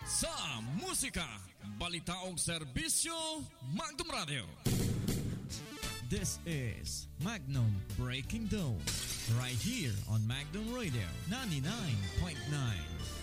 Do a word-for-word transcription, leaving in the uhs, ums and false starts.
sa musika, balita ug serbisyo, Magnum Radio. This is Magnum Breaking Dawn, right here on Magnum Radio ninety-nine point nine.